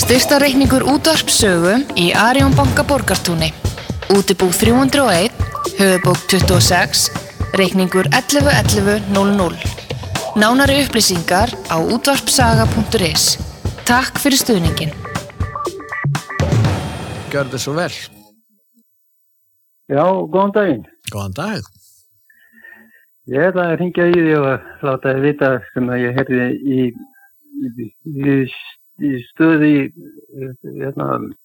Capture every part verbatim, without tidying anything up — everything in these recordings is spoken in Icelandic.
Styrktarreikningur útvarpssögu í Arion banka Borgartúni. Útibú þrjú hundruð og einn, höfuðbók tuttugu og sex, reikningur ellefu ellefu núll núll. Nánari upplýsingar á útvarpssaga punktur is. Takk fyrir stuðningin. Gjörðu svo vel. Já, góðan daginn. Góðan dag. Ég ætla að hringja í því og láta þið vita sem að ég heyrði í, í, í, í stöði í, hérna,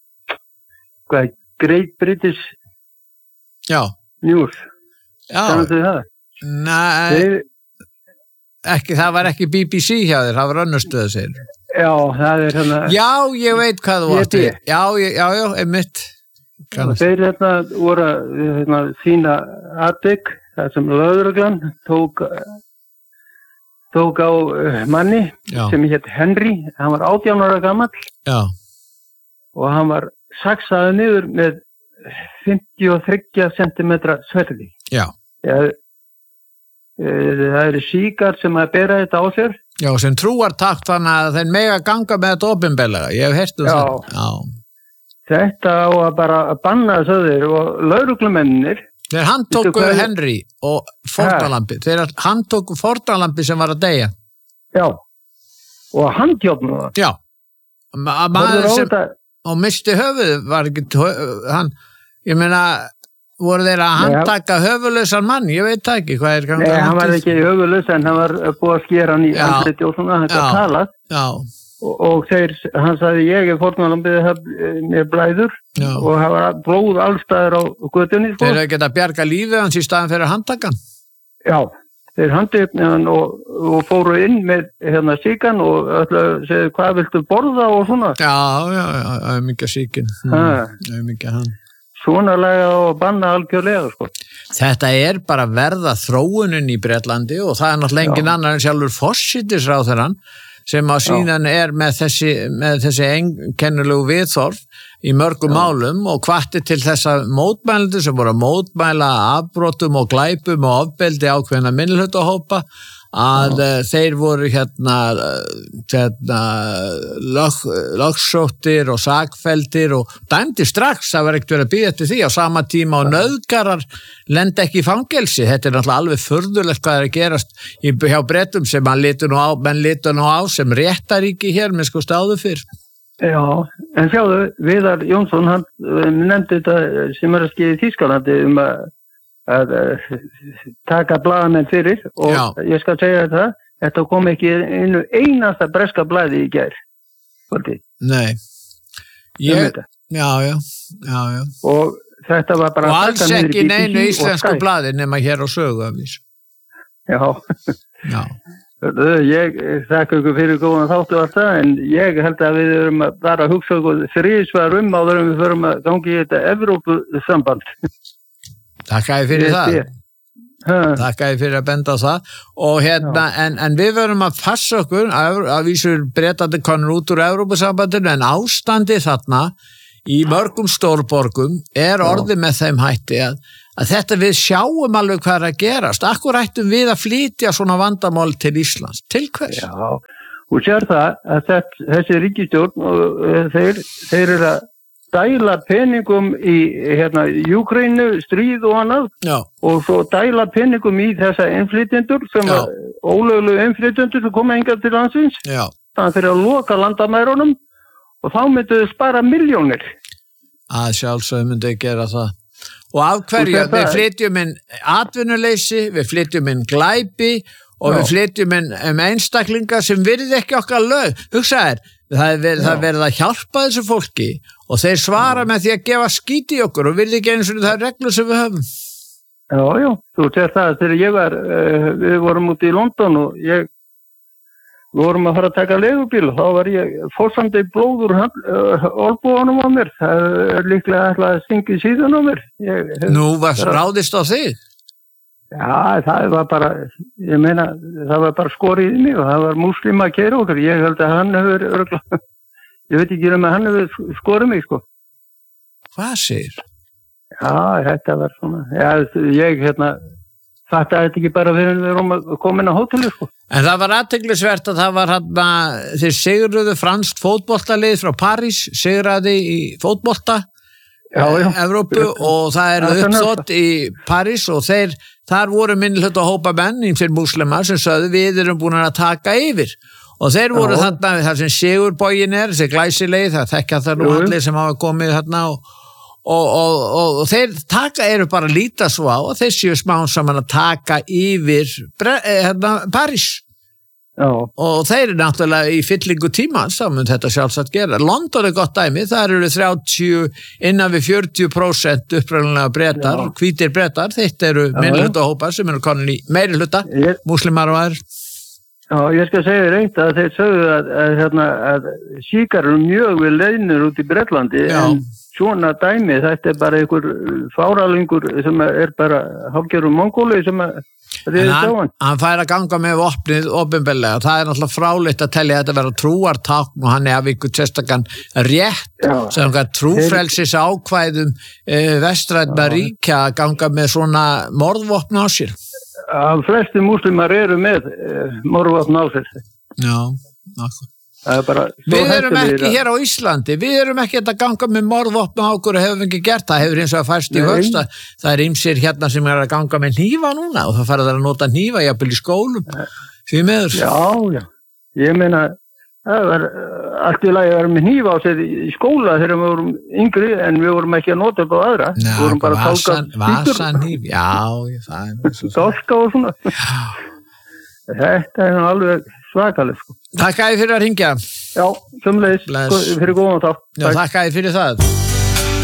hvað, Great British Já. News. Já. Kannast þið það? Nei, Þeir... ekki, það var ekki B B C hjá þér, það var önnur stöð, segir. Já, það er hérna... Já, ég veit hvað þú átti. Já, já, já, einmitt. Þeir hérna voru hérna, sína atvik, það sem lögreglan tók, tók á manni Já. sem hétt Henry, hann var átján ára gamall Já. og hann var saxaður niður með fimmtíu og þriggja sentimetra sverði. Já. Já. Það eru síkar sem að bera þetta á sér. Já, sem trúartakt þannig að þeir mega ganga með þetta opinberlega. Ég hef heyrt um það. Já. Þetta á að bara banna þessir og lögreglumennir. Þeir handtóku Henry og fórnalambi. Þeir handtóku fórnalambi sem var að deyja. Já. Og handjófnu það. Já. Maður sem og misti höfuð var ekki hann, ég meina voru þeir að handtaka höfuðlausan mann, ég veit það ekki hvað er Nei, hann var ekki höfuðlaus en hann var búið að skera hann í andliti og svona, hann var talað. Já. Og, og þeir, hann sagði ég er fórnarlambið með blæður Já. og það var blóð allstaðar á götunni. Sko. Þeir geta bjarga lífið hans í staðan fyrir handtakan. Já, þeir handtöfni hann og, og fóru inn með hérna síkan og öllu segðu hvað viltu borða og svona. Já, já, já, það er mikið síkin. Það er mikið hann. Svona lega og banna algjörlega, sko. Þetta er bara verða þróunin í Bretlandi og það er náttúrulega engin annar en sjálfur forsætisráðherrann sem á síðan er með þessi, með þessi einkennilegu viðþorf í mörgum Já. málum og hvatti til þessa mótmælendur sem voru að mótmæla afbrotum og glæpum og ofbeldi ákveðna minnihlutahópa að Já. þeir voru hérna, hérna lög, lögsóttir og sakfelldir og dæmdi strax, það var ekkert verið að bíða eftir því á sama tíma og nauðgarar lenda ekki í fangelsi. Þetta er náttúrulega alveg furðulegt hvað er að gerast í, hjá Bretum sem hann litur nú á, menn litur nú á sem réttaríki hér með sko stáðu fyrr. Já, en sjáðu, Viðar Jónsson, hann nefndi þetta sem er að skeiði í Þýskalandi um að að taka blaðamenn fyrir og Já. ég skal segja þetta þetta kom ekki einu einasta breska blaði í gær Nei ég, já, já, já, já og þetta var bara og alls ekki neinu íslensku blaði nema hér á sögu Já Já Ég þakka ykkur fyrir góðan þáttu alltaf en ég held að við erum að bara hugsa okkur þrísvar um áður en við förum að gangi í þetta Evrópusamband Takk að fyrir það. Takk að fyrir að benda á það. Og hérna, en, en við verum að passa okkur að, að vísur Bretandi konur út úr Evrópusambandinu en ástandi þarna í mörgum stórborgum er orðið með þeim hætti að, að þetta við sjáum alveg hvað er að gerast. Akkur ættum við að flytja svona vandamál til Íslands. Til hvers? Já, og sér það að þess, þessi ríkisstjórn og þeir, þeir eru að dæla peningum í hérna, Úkraínu, stríð og annað Já. og svo dæla peningum í þessa innflytjendur sem er ólöglu innflytjendur sem koma hingað til landsins Já. þannig fyrir að loka landamærunum og þá myndu þau spara milljónir að sjálfsögðu myndu þau gera það og af hverju, við flytjum inn atvinnuleysi, við flytjum inn glæpi og Já. við flytjum inn um einstaklinga sem virði ekki okkar lög hugsaðir, það er verið, það verið að hjálpa þessu fólki og þeir svara með því að gefa skíti í okkur og virði ekki einu svona það reglu sem við höfum. Já, já, þú sér það þegar ég var, uh, við vorum út í London og ég við vorum að fara að taka leigubíl og þá var ég fórsandi blóður uh, olbúanum á mér, það er líklega ætlað að stinga í síðan á mér. Ég, Nú var ráðist á þig? Já, það var bara, ég meina, það var bara skorið í mig og það var múslim að keyra okkur, ég held að hann hefur örgulega Ég veit ekki um að hann hefur skorið mig, sko. Hvað segir? Já, þetta var svona. Já, ég, hérna, fattaði þetta ekki bara fyrir við erum komin á hóteli, sko. En það var athyglisvert að það var hann að þeir sigruðu franskt fótboltalið frá París, sigraði í fótbolta Já, já. Evrópu og það er Já, uppþótt í París og þeir, þar voru minnilegt að hópa menn fyrir múslimar sem sögðu við erum búin að taka yfir og þeir voru þarna þar sem Sigurbogin er, þessi glæsilegi, það þekkja það nú allir sem hafa komið þarna og, og, og, og, og þeir taka eru bara að líta svo á og þeir séu smán saman að taka yfir hérna, París. Já. Og þeir eru náttúrulega í fyllingu tímans þá mun þetta sjálfsagt gera. London er gott dæmi, það eru þrjátíu innan við fjörutíu prósent uppræðanlega brettar, hvítir brettar, þetta eru minnihluta hópar sem eru konin í meiri hluta, ég... múslimar og aðeir. Já, ég skal segja reynd að þeir sögðu að, að, að, að síkar eru mjög við leiðnir út í Bretlandi en svona dæmi, þetta er bara einhver fáralingur sem er bara hálfgerðum mongóli sem að En hann, hann fær að ganga með opnið opinberlega, það er náttúrulega fráleitt að telja þetta vera trúartákn og hann er af ykkur sérstakann rétt Já, sem hann trúfrelsis ákvæðum e, vestræðna ríkja að ganga með svona morðvopn á sér. Að flesti múslimar eru með e, morðvopn á sér. Já, nákvæm. Við erum ekki hér á Íslandi, við erum ekki að ganga með morðvopn á okkur og hefum ekki gert það, hefur eins og að færst í högsta, það er ýmsir hérna sem er að ganga með hnífa núna og það fara þær að nota hnífa jafnvel í skólum, því meður. Já, já, ég meina, það var allt í lagi að vera með hnífa á sér í skóla þegar við vorum yngri en við vorum ekki að nota þetta á aðra. Já, vasan, vasan hníf, já, það er svo. Dálka og svona. Já. Þetta er alveg svakalega, sko. Takk að þið fyrir að ringja. Já, sömulegis, fyrir góðan þá. Já, takk að þið fyrir það.